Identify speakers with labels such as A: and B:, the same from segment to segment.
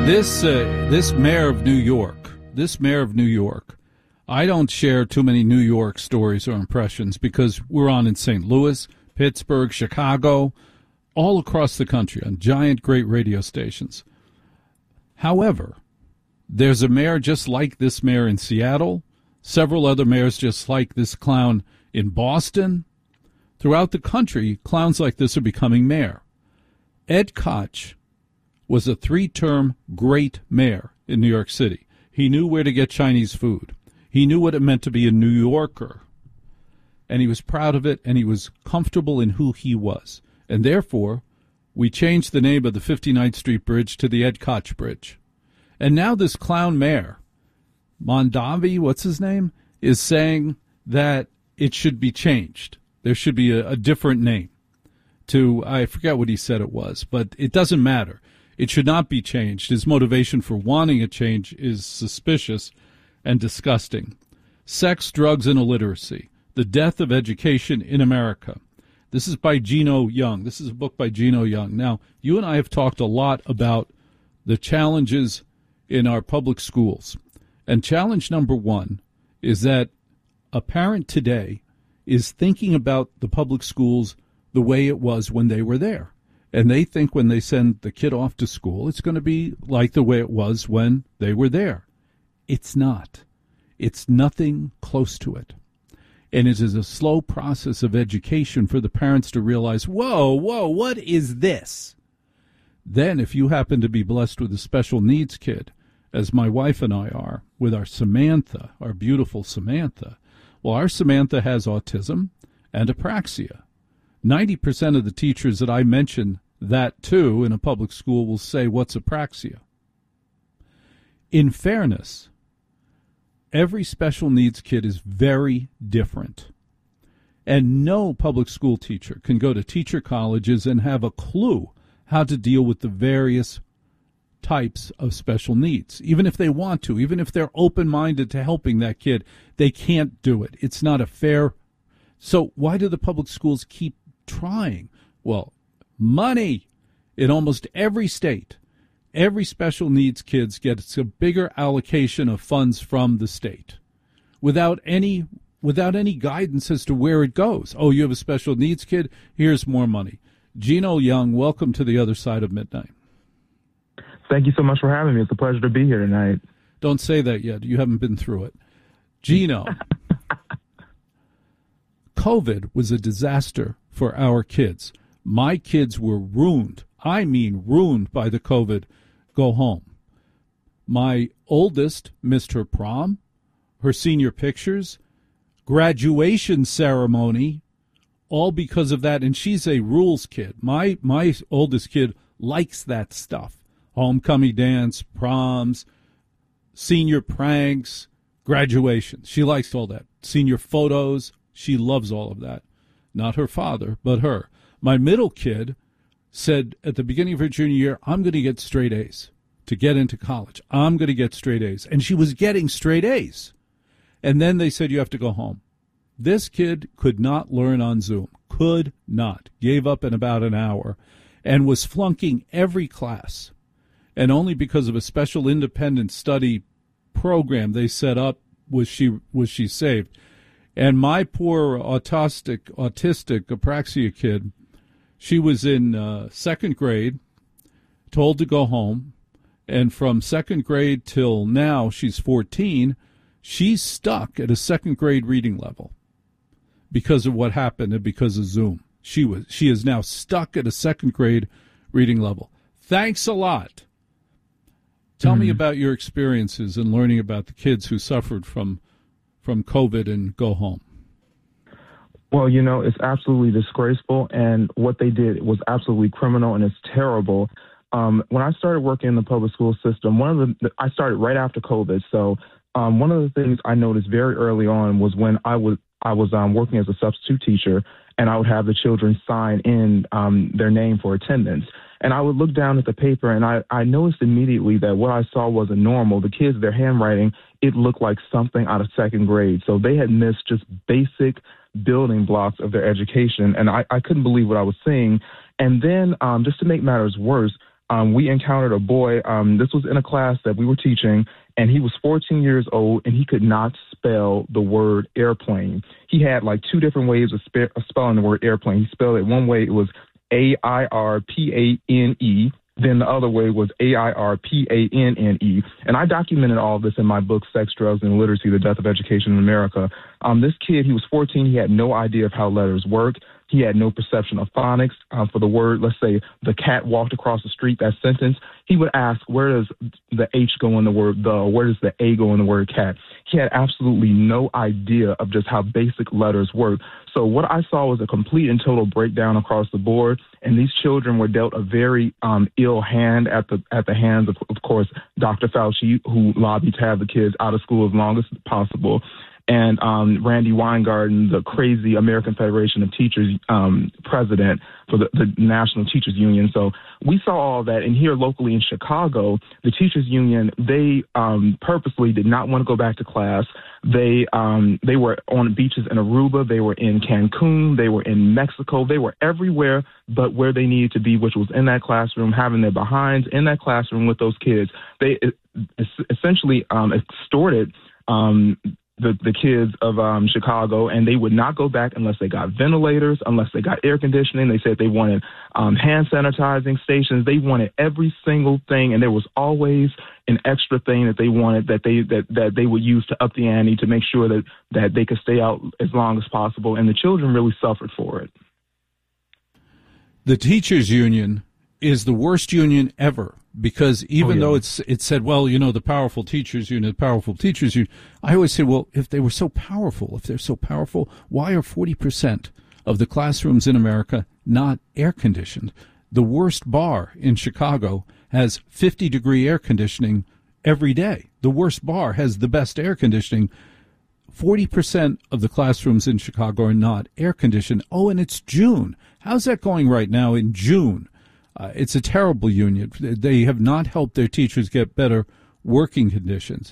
A: This mayor of New York, I don't share too many New York stories or impressions because we're on in St. Louis, Pittsburgh, Chicago, all across the country on giant, great radio stations. However, there's a mayor just like this mayor in Seattle, several other mayors just like this clown in Boston. Throughout the country, clowns like this are becoming mayor. Ed Koch was a 3-term great mayor in New York City. He knew where to get Chinese food. He knew what it meant to be a New Yorker. And he was proud of it, and he was comfortable in who he was. And therefore, we changed the name of the 59th Street Bridge to the Ed Koch Bridge. And now this clown mayor, Mondavi, what's his name, is saying that it should be changed. There should be a different name to, I forget what he said it was, but it doesn't matter. It should not be changed. His motivation for wanting a change is suspicious and disgusting. Sex, Drugs, and Illiteracy, The Death of Education in America. This is by Gino Young. This is a book by Gino Young. Now, you and I have talked a lot about the challenges in our public schools. And challenge number one is that a parent today is thinking about the public schools the way it was when they were there. And they think when they send the kid off to school, it's going to be like the way it was when they were there. It's not. It's nothing close to it. And it is a slow process of education for the parents to realize, whoa, what is this? Then if you happen to be blessed with a special needs kid, as my wife and I are, with our Samantha, our beautiful Samantha, well, our Samantha has autism and apraxia. 90% of the teachers that I mention that to in a public school will say, what's apraxia? In fairness, every special needs kid is very different. And no public school teacher can go to teacher colleges and have a clue how to deal with the various types of special needs. Even if they want to, even if they're open-minded to helping that kid, they can't do it. It's not a fair. So why do the public schools keep trying? Well, money. In almost every state, every special needs kids gets a bigger allocation of funds from the state without any guidance as to where it goes. Oh, you have a special needs kid? Here's more money. Gino Young, welcome to the other side of midnight.
B: Thank you so much for having me. It's a pleasure to be here tonight.
A: Don't say that yet. You haven't been through it. Gino, COVID was a disaster for our kids. My kids were ruined. I mean ruined by the COVID go home. My oldest missed her prom, her senior pictures, graduation ceremony, all because of that. And she's a rules kid. My oldest kid likes that stuff. Homecoming dance, proms, senior pranks, graduations. She likes all that. Senior photos. She loves all of that. Not her father, but her. My middle kid said at the beginning of her junior year, I'm going to get straight A's to get into college. I'm going to get straight A's. And she was getting straight A's. And then they said, you have to go home. This kid could not learn on Zoom. Could not. Gave up in about an hour and was flunking every class. And only because of a special independent study program they set up was she saved. And my poor autistic apraxia kid, she was in second grade, told to go home, and from second grade till now, she's 14, she's stuck at a second grade reading level because of what happened and because of Zoom. She is now stuck at a second grade reading level. Thanks a lot. Tell me about your experiences in learning about the kids who suffered from COVID and go home.
B: Well, it's absolutely disgraceful, and what they did was absolutely criminal, and it's terrible. When I started working in the public school system, I started right after COVID. So one of the things I noticed very early on was when I was working as a substitute teacher, and I would have the children sign in their name for attendance. And I would look down at the paper, and I noticed immediately that what I saw wasn't normal. The kids, their handwriting, it looked like something out of second grade. So they had missed just basic building blocks of their education, and I couldn't believe what I was seeing. And then just to make matters worse, we encountered a boy. This was in a class that we were teaching, and he was 14 years old, and he could not spell the word airplane. He had like two different ways of spelling the word airplane. He spelled it one way, it was AIRPANE. Then the other way was AIRPANNE. And I documented all of this in my book, Sex, Drugs, and Literacy, The Death of Education in America. This kid, he was 14. He had no idea of how letters work. He had no perception of phonics for the word. Let's say the cat walked across the street, that sentence. He would ask, where does the H go in the word the? Where does the A go in the word cat? He had absolutely no idea of just how basic letters work. So what I saw was a complete and total breakdown across the board. And these children were dealt a very ill hand at the hands of course, Dr. Fauci, who lobbied to have the kids out of school as long as possible, and Randy Weingarten, the crazy American Federation of Teachers president for the National Teachers Union. So we saw all that. And here locally in Chicago, the Teachers Union, they purposely did not want to go back to class. They were on beaches in Aruba. They were in Cancun. They were in Mexico. They were everywhere but where they needed to be, which was in that classroom, having their behinds in that classroom with those kids. They essentially extorted the kids of Chicago, and they would not go back unless they got ventilators, unless they got air conditioning. They said they wanted hand sanitizing stations. They wanted every single thing, and there was always an extra thing that they wanted that they would use to up the ante to make sure that they could stay out as long as possible, and the children really suffered for it.
A: The teachers union is the worst union ever, because even though it said, well, the powerful teachers union, I always say, well, if they're so powerful, why are 40% of the classrooms in America not air conditioned? The worst bar in Chicago has 50-degree air conditioning every day. The worst bar has the best air conditioning. 40% of the classrooms in Chicago are not air conditioned. Oh, and it's June. How's that going right now in June? It's a terrible union. They have not helped their teachers get better working conditions.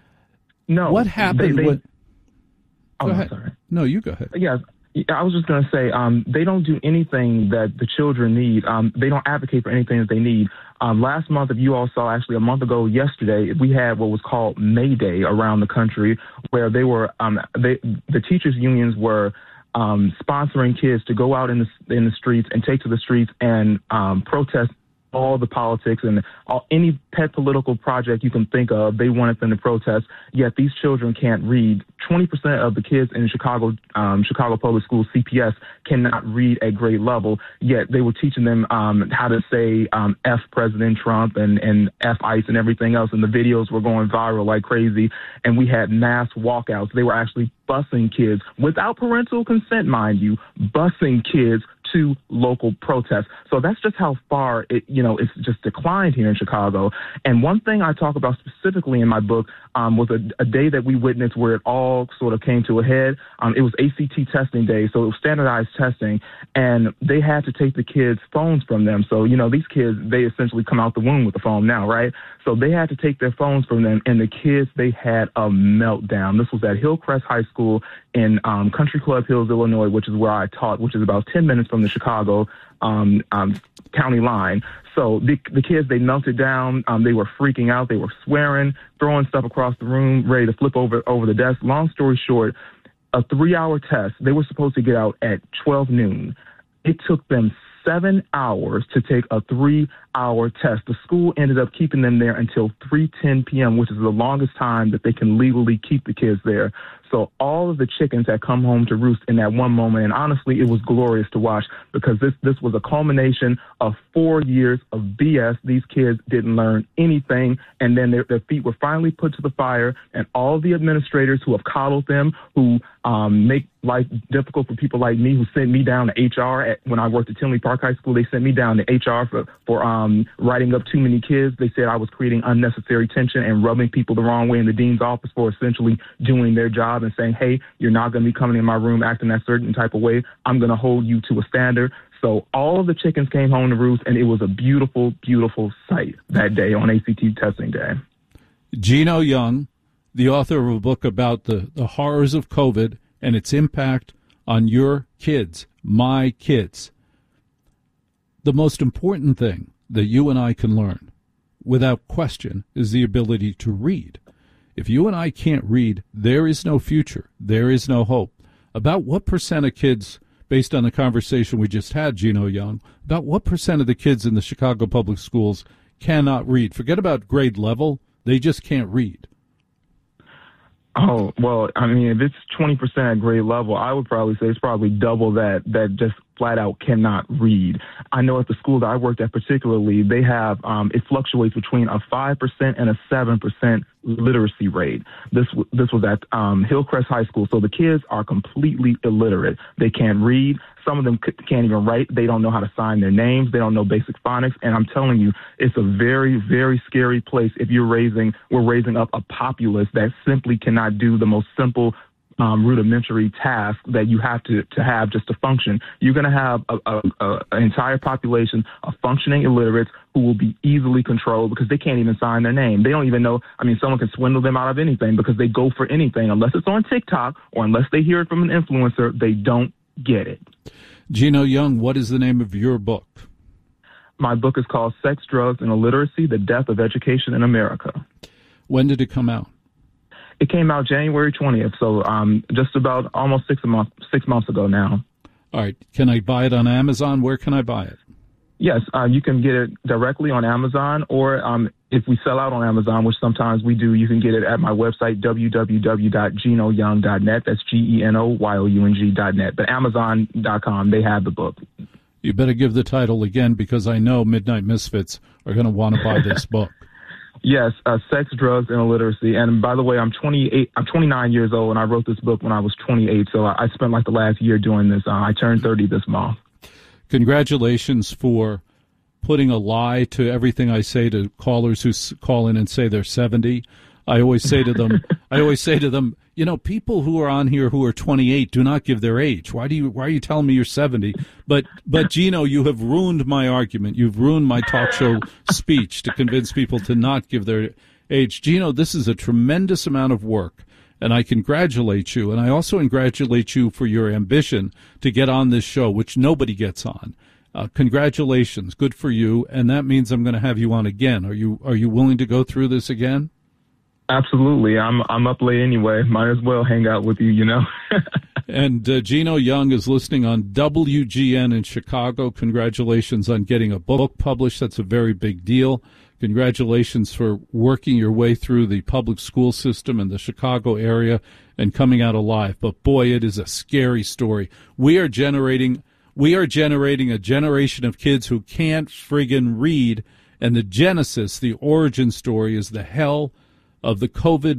B: No.
A: What happened? Go ahead.
B: Sorry.
A: No, you go ahead.
B: Yeah, I was just going to say they don't do anything that the children need. They don't advocate for anything that they need. Last month, if you all saw, actually a month ago yesterday, we had what was called May Day around the country, where they were the teachers unions were sponsoring kids to go out in the streets and take to the streets and protest all the politics and any pet political project you can think of. They wanted them to protest, yet these children can't read. 20% of the kids in Chicago Public Schools, CPS, cannot read at grade level, yet they were teaching them how to say F President Trump and F ICE and everything else, and the videos were going viral like crazy, and we had mass walkouts. They were actually busing kids, without parental consent, mind you, busing kids to local protests. So that's just how far it's just declined here in Chicago. And one thing I talk about specifically in my book was a day that we witnessed where it all sort of came to a head. It was ACT testing day, so it was standardized testing, and they had to take the kids' phones from them. So, these kids, they essentially come out the womb with the phone now, right? So they had to take their phones from them, and the kids, they had a meltdown. This was at Hillcrest High School in Country Club Hills, Illinois, which is where I taught, which is about 10 minutes from the Chicago county line. So the kids, they melted down. They were freaking out. They were swearing, throwing stuff across the room, ready to flip over the desk. Long story short, a 3-hour test. They were supposed to get out at 12 noon. It took them 7 hours to take a 3-hour test. The school ended up keeping them there until 3:10 p.m., which is the longest time that they can legally keep the kids there. So all of the chickens had come home to roost in that one moment. And honestly, it was glorious to watch, because this was a culmination of 4 years of BS. These kids didn't learn anything. And then their feet were finally put to the fire. And all of the administrators who have coddled them, who make life difficult for people like me, who sent me down to HR when I worked at Tinley Park High School, they sent me down to HR for writing up too many kids. They said I was creating unnecessary tension and rubbing people the wrong way in the dean's office for essentially doing their job and saying, hey, you're not going to be coming in my room acting that certain type of way. I'm going to hold you to a standard. So all of the chickens came home to roost, and it was a beautiful, beautiful sight that day on ACT testing day.
A: Gino Young, the author of a book about the horrors of COVID and its impact on your kids, my kids. The most important thing that you and I can learn, without question, is the ability to read. If you and I can't read, there is no future. There is no hope. About what percent of kids, based on the conversation we just had, Gino Young, about what percent of the kids in the Chicago public schools cannot read? Forget about grade level. They just can't read.
B: Oh, well, I mean, if it's 20% at grade level, I would probably say it's probably double that just flat out cannot read. I know at the school that I worked at particularly, they have, it fluctuates between a 5% and a 7% literacy rate. This was at Hillcrest High School. So the kids are completely illiterate. They can't read. Some of them can't even write. They don't know how to sign their names. They don't know basic phonics. And I'm telling you, it's a very, very scary place if we're raising up a populace that simply cannot do the most simple rudimentary task that you have to have just to function. You're going to have an entire population of functioning illiterates who will be easily controlled because they can't even sign their name. They don't even know. I mean, someone can swindle them out of anything because they go for anything. Unless it's on TikTok or unless they hear it from an influencer, they don't get it.
A: Gino Young, what is the name of your book?
B: My book is called Sex, Drugs, and Illiteracy, The Death of Education in America.
A: When did it come out?
B: It came out January 20th, so just about almost 6 months ago now.
A: All right. Can I buy it on Amazon? Where can I buy it?
B: Yes, you can get it directly on Amazon, or if we sell out on Amazon, which sometimes we do, you can get it at my website, www.genoyoung.net. That's GENOYOUNG.net. But Amazon.com, they have the book.
A: You better give the title again because I know Midnight Misfits are going to want to buy this book.
B: Yes, Sex, Drugs, and Illiteracy. And by the way, I'm 29 years old, and I wrote this book when I was 28, so I spent like the last year doing this. I turned 30 this month.
A: Congratulations for putting a lie to everything I say to callers who call in and say they're 70. I always say to them, you know, people who are on here who are 28 do not give their age. Why are you telling me you're 70? But Gino, you have ruined my argument. You've ruined my talk show speech to convince people to not give their age. Gino, this is a tremendous amount of work, and I congratulate you. And I also congratulate you for your ambition to get on this show, which nobody gets on. Congratulations. Good for you. And that means I'm going to have you on again. Are you willing to go through this again?
B: Absolutely. I'm up late anyway. Might as well hang out with you, you know.
A: And Gino Young is listening on WGN in Chicago. Congratulations on getting a book published. That's a very big deal. Congratulations for working your way through the public school system in the Chicago area and coming out alive. But boy, it is a scary story. We are generating a generation of kids who can't friggin' read. And the genesis, the origin story is the hell of the COVID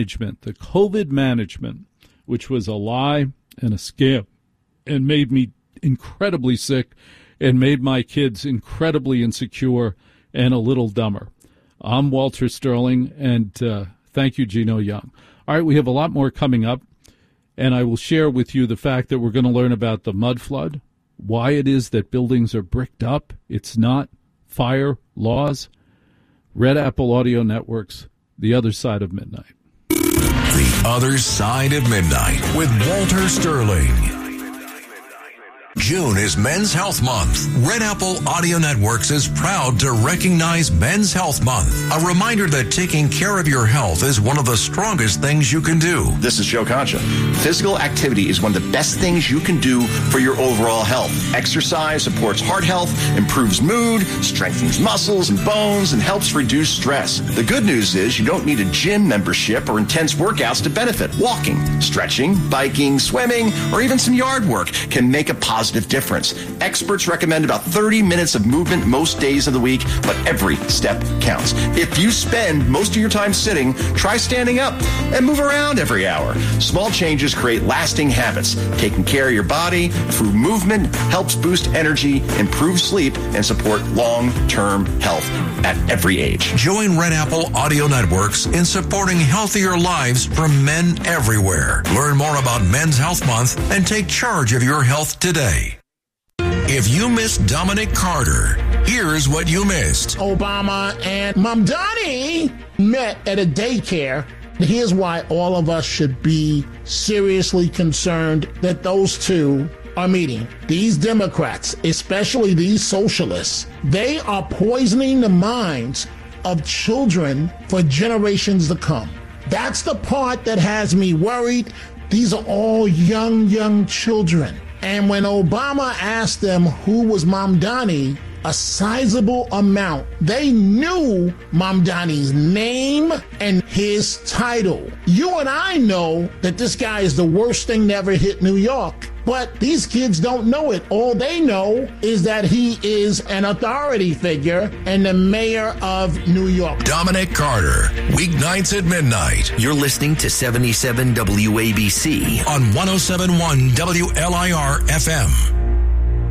A: management, which was a lie and a scam and made me incredibly sick and made my kids incredibly insecure and a little dumber. I'm Walter Sterling, and thank you, Gino Young. All right, we have a lot more coming up, and I will share with you the fact that we're going to learn about the mud flood, why it is that buildings are bricked up. It's not fire laws. Red Apple Audio Networks, The Other Side of Midnight.
C: The Other Side of Midnight with Walter Sterling. June is Men's Health Month. Red Apple Audio Networks is proud to recognize Men's Health Month. A reminder that taking care of your health is one of the strongest things you can do.
D: This is Joe Concha. Physical activity is one of the best things you can do for your overall health. Exercise supports heart health, improves mood, strengthens muscles and bones, and helps reduce stress. The good news is you don't need a gym membership or intense workouts to benefit. Walking, stretching, biking, swimming, or even some yard work can make a positive difference. Experts recommend about 30 minutes of movement most days of the week, but every step counts. If you spend most of your time sitting, try standing up and move around every hour. Small changes create lasting habits. Taking care of your body through movement helps boost energy, improve sleep, and support long-term health at every age.
C: Join Red Apple Audio Networks in supporting healthier lives for men everywhere. Learn more about Men's Health Month and take charge of your health today. If you missed Dominic Carter, here's what you missed.
E: Obama and Mamdani met at a daycare. Here's why all of us should be seriously concerned that those two are meeting. These Democrats, especially these socialists, they are poisoning the minds of children for generations to come. That's the part that has me worried. These are all young children. And when Obama asked them who was Mamdani, a sizable amount, they knew Mamdani's name and his title. You and I know that this guy is the worst thing to ever hit New York. But these kids don't know it. All they know is that he is an authority figure and the mayor of New York.
C: Dominic Carter, weeknights at midnight.
F: You're listening to 77 WABC
C: on 107.1 WLIR FM.